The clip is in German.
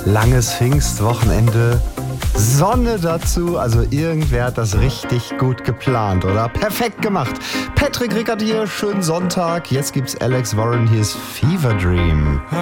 langes Pfingstwochenende, Sonne dazu, also irgendwer hat das richtig gut geplant, oder? Perfekt gemacht. Patrick Rickert hier, schönen Sonntag. Jetzt gibt's Alex Warren, hier ist Fever Dream.